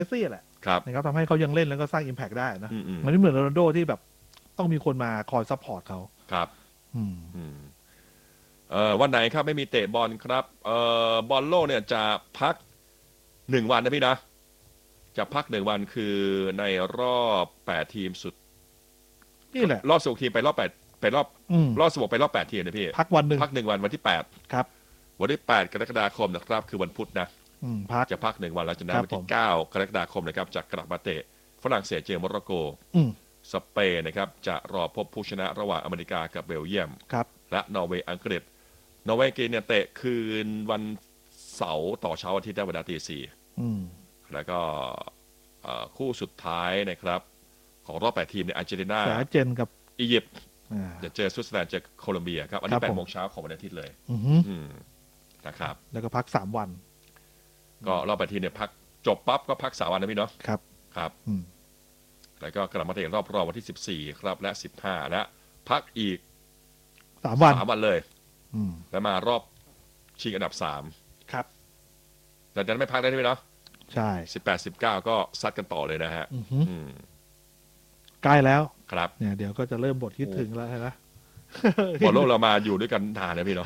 ซี่แหละครับนะครับทำให้เขายังเล่นแล้วก็สร้าง Impact ได้นะอืมมันไม่เหมือนโรนัลโดที่แบบต้องมีคนมาคอยซัพพอร์ตเขาครับอืมอืมวันไหนครับไม่มีเตะบอลครับบอลโลกเนี่ยจะพัก1 วันนะพี่นะจะพัก1 วันคือในรอบ8 ทีมสุดนี่แหละรอบ16 ทีมไปรอบ8ไปรอบอืมรอบ16ไปรอบ8 ทีมนะพี่พักวันหนึ่งพัก1 วันวันที่8 ครับวันที่8 กรกฎาคมนะครับคือวันพุธนะพักจะพัก1 วันแล้วจะนัครับดวันที่ผม 9 กรกฎาคมนะครับจะกลับมาเตะฝรั่งเศสเจอโมร็อกโกอืมสเปนนะครับจะรอพบผู้ชนะระหว่างอเมริกากับเบลเยียมครับและนอร์เวย์อังกฤษนอร์เวย์เนี่ยเตะคืนวันเสาร์ต่อเช้าอาทิตย์ได้เวลาตี 4 อืมแล้วก็คู่สุดท้ายนะครับของรอบ8 ทีมในอาร์เจนตินาสาเจนกับอียิปต์อ่าจะเจอสวิตเซอร์แลนด์เจอโคลอมเบียครับอันครันี้บผม 8 โมงเช้าของวันอาทิตย์เลยอืมอืมนะครับแล้วก็พัก3 วันก็รอบ8 ทีมเนี่ยพักจบปั๊บก็พัก3 วันนะพี่เนาะครับครับอืมแล้วก็กลับมาเตะรอบวันที่14ครับและ15และพักอีก 3 วัน 3 วันเลยอืมแล้วมารอบชิงอันดับ3 ครับแต่จะไม่พักได้ไหมเนาะใช่ 18 19ก็ซัดกันต่อเลยนะฮะอืมใกล้แล้วครับเนี่ยเดี๋ยวก็จะเริ่มบทคิดถึงแล้วนะบอลโลกเรามาอยู่ด้วยกันนานนะพี่เนาะ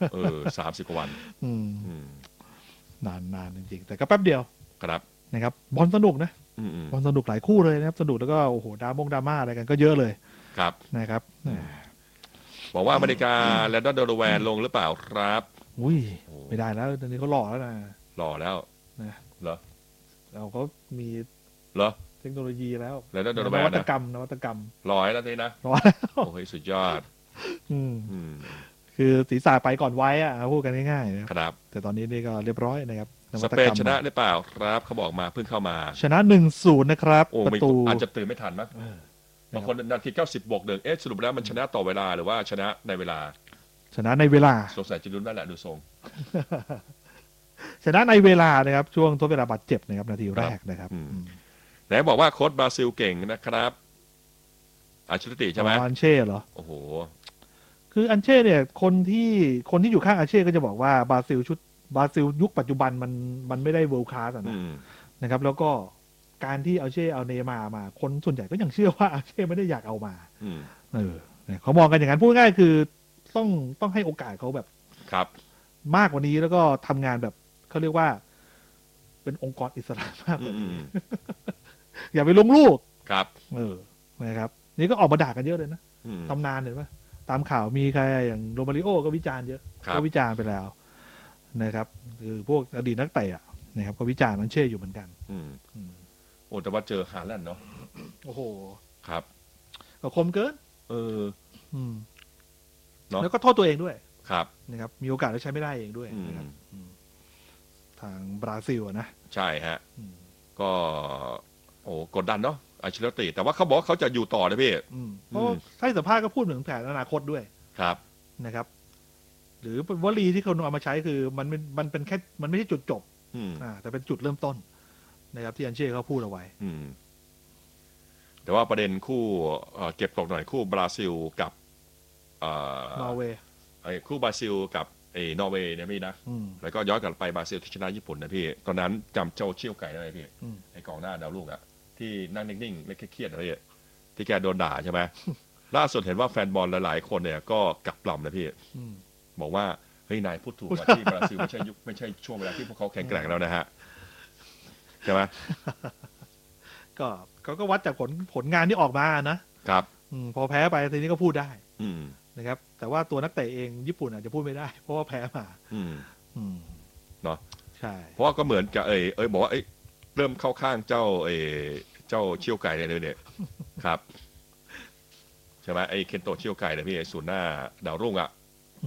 30 กว่าวันอืมอืมนานจริงๆแต่ก็แป๊บเดียวครับนะครับบอลสนุกนะอืมบอลสนุกหลายคู่เลยนะครับสนุกแล้วก็โอ้โหดราม่าอะไรกันก็เยอะเลยครับนะครับบอกว่าอเมริกาแลนดอนเดลแวร์ลงหรือเปล่าครับอุ้ยไม่ได้แล้วตอนนี้เขาหล่อแล้วนะหล่อแล้วนะเหรอเราก็มีเหรอเทคโนโลยีแล้วแลนดอนเดลนแวร์นะวัตกรรมนวัตกรรมหล่อแล้วทีนะร้อยแล้วโอ้ยสุดยอดอืมอืมคือศีรษะไปก่อนไว้อะพูดกันง่ายๆนะครับแต่ตอนนี้นี่ก็เรียบร้อยนะครับนสวัตเปกรรมนชนะหรือเปล่าครับเขาบอกมาเพิ่งเข้ามาชนะ1-0นะครับโอ้ประตูอาจจะตื่นไม่ทันมั้งบางคนนาที90 บวก 1สรุปแล้วมันชนะต่อเวลาหรือว่าชนะในเวลาชนะในเวลาสงสัยจะรุ้นนั่นแหละดูทรงชนะในเวลานะครับช่วงทดเวลาบาดเจ็บนะครับนาทีแรกนะครับไหนบอกว่าโค้ชบราซิลเก่งนะครับอัลเชอร์ติใช่ไหมอันเช่เหรอโอ้โหคืออันเช่เนี่ยคนที่อยู่ข้างอันเช่ก็จะบอกว่าบราซิลยุคปัจจุบันมันไม่ได้เวิลด์คลาสนะครับแล้วก็การที่อันเช่เอาเนย์มาร์มาคนส่วนใหญ่ก็ยังเชื่อว่าอันเช่ไม่ได้อยากเอามาเนี่ยเขามองกันอย่างนั้นพูดง่ายคือต้องให้โอกาสเขาแบบครับมากกว่านี้แล้วก็ทำงานแบบเขาเรียกว่า เป็นองค์กรอิสระมากกว่านี้อย่าไปลงลูกครับนะครับนี่ก็ออกมาด่ากันเยอะเลยนะตำนานเห็นไหมตามข่าวมีใครอย่างโรมาริโอก็วิจารณ์เยอะก็วิจารณ์ไปแล้วนะครับคือพวกอดีตนักเตะนะครับก็วิจารณ์มันเช่อยู่เหมือนกันโอ้แต่ว่าเจอฮาแลนด์เนาะโอ้โหครับก็คมเกินเนาะแล้วก็โทษตัวเองด้วยครับนะครับมีโอกาสได้ใช้ไม่ได้เองด้วยนะครับทางบราซิลนะใช่ฮะก็โอ้กดดันเนาะอัลเชอร์ติแต่ว่าเขาบอกเขาจะอยู่ต่อนะพี่เพราะให้สัมภาษณ์ก็พูดถึงแผนอนาคตด้วยครับนะครับหรือวลีที่เขาเอามาใช้คือมันเป็นแค่มันไม่ใช่จุดจบแต่เป็นจุดเริ่มต้นนะครับที่อันเช่เขาพูดเอาไว้แต่ว่าประเด็นคู่เก็บตกหน่อยคู่บราซิลกับนอร์เวย์คู่บราซิลกับนอร์เวย์เนี่ยพี่นะแล้วก็ย้อนกลับไปบราซิลที่ชนะญี่ปุ่นนะพี่ตอนนั้นจำเจ้าเชี่ยวไก่ได้ไหมพี่ไอ้กองหน้าดาวลูกอะที่นั่งนิ่งๆไม่เครียดอะไรที่แกโดนด่าใช่ไหมล่าสุดเห็นว่าแฟนบอลหลายๆคนเนี่ยก็กลับลำนะพี่บอกว่าเฮ้ยนายพูดถูกว่าที่บราซิลไม่ใช่ช่วงเวลาที่พวกเขาแข็งแกร่งแล้วนะฮะใช่ไหมก็วัดจากผลงานที่ออกมานะครับพอแพ้ไปทีนี้ก็พูดได้นะครับแต่ว่าตัวนักเตะเองญี่ปุ่นอาจจะพูดไม่ได้เพราะว่าแพ้มาเนาะใช่เพราะว่าก็เหมือนกับบอกว่าเริ่มเข้าข้างเจ้าเชี่ยวไก่เลยเนี่ยครับใช่ไหมเคนโตเชี่ยวไก่เนี่ยพี่ศูนย์หน้าดาวรุ่งอ่ะ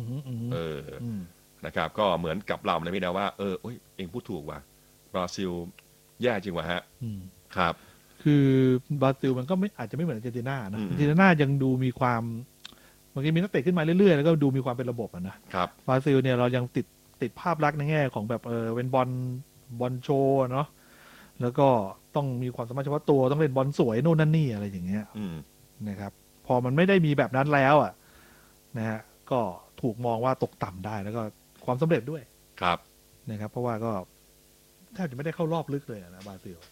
นะครับก็เหมือนกับเรานะพี่นะว่าเองพูดถูกว่ะบราซิลแย่จริงว่ะฮะครับคือบราซิลมันก็ไม่อาจจะไม่เหมือนอาร์เจนตินานะอาร์เจนตินายังดูมีความบางทีมีนักเตะขึ้นมาเรื่อยๆแล้วก็ดูมีความเป็นระบบนะครับบราซิลเนี่ยเรายังติดภาพลักษณ์ในแง่ของแบบเป็นบอลโชว์เนาะแล้วก็ต้องมีความสามารถเฉพาะตัวต้องเล่นบอลสวยโน่นนั่นนี่อะไรอย่างเงี้ยนะครับพอมันไม่ได้มีแบบนั้นแล้วนะฮะก็ถูกมองว่าตกต่ำได้แล้วก็ความสำเร็จด้วยครับนะครับเพราะว่าก็แทบจะไม่ได้เข้ารอบลึกเลยนะบราซิล